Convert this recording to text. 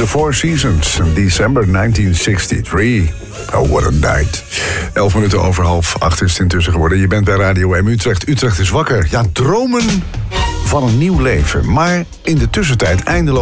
The Four Seasons, December 1963. Oh, what a night. 11 minuten over 7:30 is het intussen geworden. Je bent bij Radio M Utrecht. Utrecht is wakker. Ja, dromen van een nieuw leven. Maar in de tussentijd eindeloos